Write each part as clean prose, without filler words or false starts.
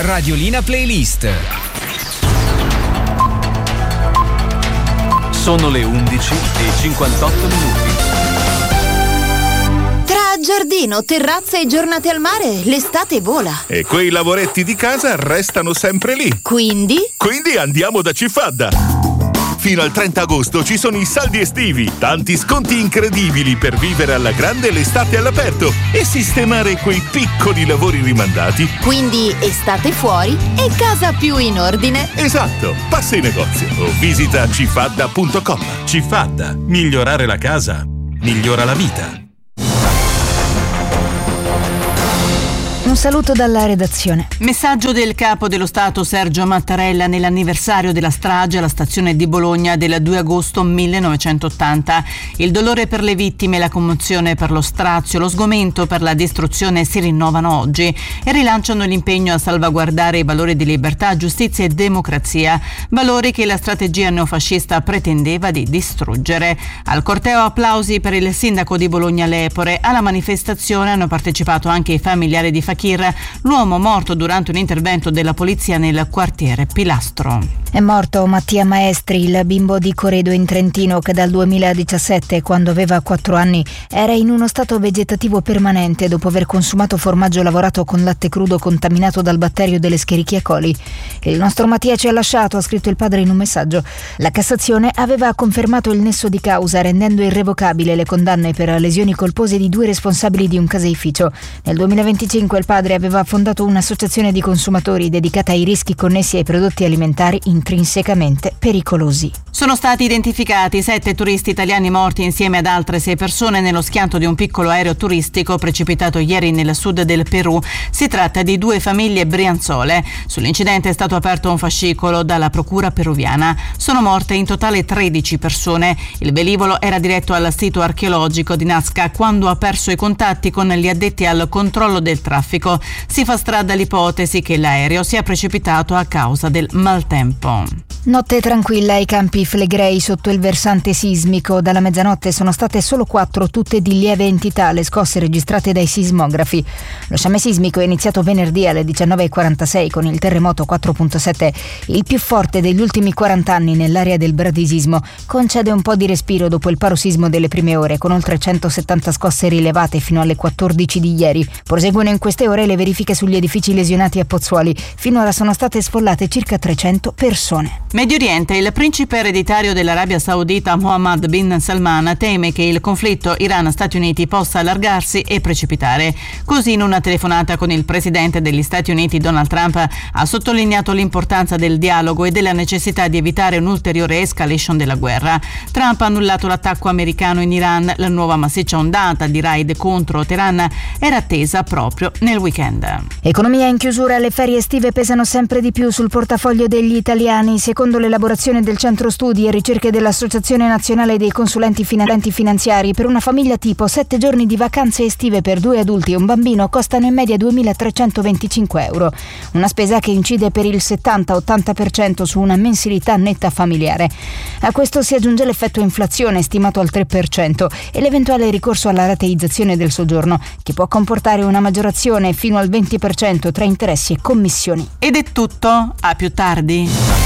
Radiolina Playlist. Sono le 11:58. Tra giardino, terrazze e giornate al mare, l'estate vola. E quei lavoretti di casa restano sempre lì. Quindi Andiamo da Cifadda. Fino al 30 agosto ci sono i saldi estivi, tanti sconti incredibili per vivere alla grande l'estate all'aperto e sistemare quei piccoli lavori rimandati. Quindi estate fuori e casa più in ordine. Esatto, passa in negozio o visita cifadda.com. Cifadda, migliorare la casa migliora la vita. Un saluto dalla redazione. Messaggio del capo dello Stato Sergio Mattarella nell'anniversario della strage alla stazione di Bologna del 2 agosto 1980. Il dolore per le vittime, la commozione per lo strazio, lo sgomento per la distruzione si rinnovano oggi e rilanciano l'impegno a salvaguardare i valori di libertà, giustizia e democrazia, valori che la strategia neofascista pretendeva di distruggere. Al corteo applausi per il sindaco di Bologna Lepore. Alla manifestazione hanno partecipato anche i familiari di Fakir, l'uomo morto durante un intervento della polizia nel quartiere Pilastro. È morto Mattia Maestri, il bimbo di Coredo in Trentino che dal 2017, quando aveva 4 anni, era in uno stato vegetativo permanente dopo aver consumato formaggio lavorato con latte crudo contaminato dal batterio dell'Escherichia coli. Il nostro Mattia ci ha lasciato, ha scritto il padre in un messaggio. La Cassazione aveva confermato il nesso di causa, rendendo irrevocabile le condanne per lesioni colpose di 2 responsabili di un caseificio. Nel 2025 il padre aveva fondato un'associazione di consumatori dedicata ai rischi connessi ai prodotti alimentari intrinsecamente pericolosi. Sono stati identificati 7 turisti italiani morti insieme ad altre 6 persone nello schianto di un piccolo aereo turistico precipitato ieri nel sud del Perù. Si tratta di 2 famiglie brianzole. Sull'incidente è stato aperto un fascicolo dalla procura peruviana. Sono morte in totale 13 persone. Il velivolo era diretto al sito archeologico di Nazca quando ha perso i contatti con gli addetti al controllo del traffico. Si fa strada l'ipotesi che l'aereo sia precipitato a causa del maltempo. Notte tranquilla ai Campi Flegrei sotto il versante sismico. Dalla mezzanotte sono state solo 4, tutte di lieve entità, le scosse registrate dai sismografi. Lo sciame sismico è iniziato venerdì alle 19:46 con il terremoto 4.7, il più forte degli ultimi 40 anni nell'area del bradisismo. Concede un po' di respiro dopo il parosismo delle prime ore, con oltre 170 scosse rilevate fino alle 14 di ieri. Proseguono in queste ore le verifiche sugli edifici lesionati a Pozzuoli. Finora sono state sfollate circa 300 persone. Medio Oriente, il principe ereditario dell'Arabia Saudita Mohammed bin Salman teme che il conflitto Iran-Stati Uniti possa allargarsi e precipitare. Così, in una telefonata con il presidente degli Stati Uniti Donald Trump, ha sottolineato l'importanza del dialogo e della necessità di evitare un'ulteriore escalation della guerra. Trump ha annullato l'attacco americano in Iran. La nuova massiccia ondata di raid contro Teheran era attesa proprio nel weekend. Economia in chiusura, le ferie estive pesano sempre di più sul portafoglio degli italiani. Secondo l'elaborazione del Centro Studi e Ricerche dell'Associazione Nazionale dei Consulenti Finanziari, per una famiglia tipo 7 giorni di vacanze estive per 2 adulti e un bambino costano in media 2.325 euro. Una spesa che incide per il 70-80% su una mensilità netta familiare. A questo si aggiunge l'effetto inflazione stimato al 3% e l'eventuale ricorso alla rateizzazione del soggiorno, che può comportare una maggiorazione fino al 20% tra interessi e commissioni. Ed è tutto, a più tardi.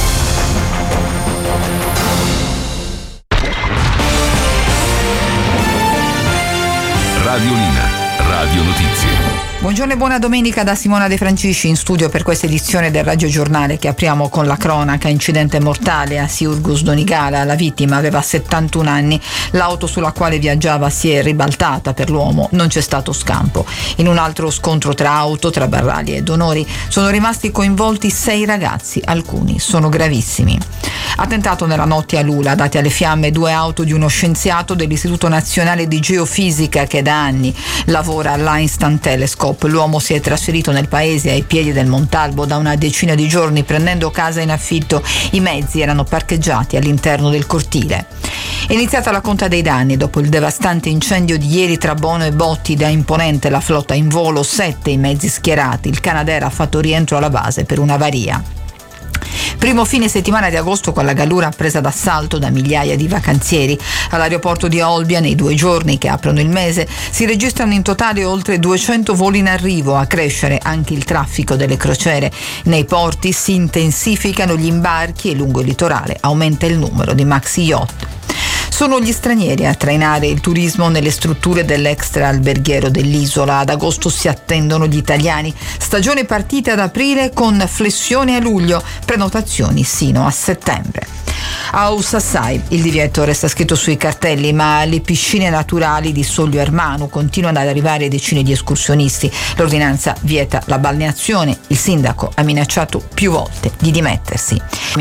Radiolina, Radio Notizie. Buongiorno e buona domenica da Simona De Francisci in studio per questa edizione del Radio Giornale che apriamo con la cronaca. Incidente mortale a Siurgus Donigala, la vittima aveva 71 anni, l'auto sulla quale viaggiava si è ribaltata, per l'uomo non c'è stato scampo. In un altro scontro tra auto, tra Barrali e Donori, sono rimasti coinvolti 6 ragazzi, alcuni sono gravissimi. Attentato nella notte a Lula, date alle fiamme 2 auto di uno scienziato dell'Istituto Nazionale di Geofisica che da anni lavora all'Einstein Telescope. L'uomo si è trasferito nel paese ai piedi del Montalbo da una decina di giorni prendendo casa in affitto. I mezzi erano parcheggiati all'interno del cortile. È iniziata la conta dei danni dopo il devastante incendio di ieri tra Bono e Bottida. Imponente la flotta in volo, 7 i mezzi schierati. Il Canadair ha fatto rientro alla base per un'avaria. Primo fine settimana di agosto con la Gallura presa d'assalto da migliaia di vacanzieri. All'aeroporto di Olbia, nei 2 giorni che aprono il mese, si registrano in totale oltre 200 voli in arrivo, a crescere anche il traffico delle crociere. Nei porti si intensificano gli imbarchi e lungo il litorale aumenta il numero di maxi yacht. Sono gli stranieri a trainare il turismo nelle strutture dell'extra alberghiero dell'isola. Ad agosto si attendono gli italiani. Stagione partita ad aprile con flessione a luglio, prenotazioni sino a settembre. A Sassai il divieto resta scritto sui cartelli, ma alle piscine naturali di Soglio Ermanu continuano ad arrivare decine di escursionisti. L'ordinanza vieta la balneazione. Il sindaco ha minacciato più volte di dimettersi.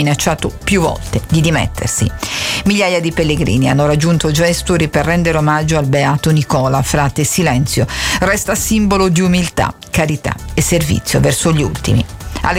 Migliaia di pellegrini hanno raggiunto Gesturi per rendere omaggio al beato Nicola, frate Silenzio. Resta simbolo di umiltà, carità e servizio verso gli ultimi.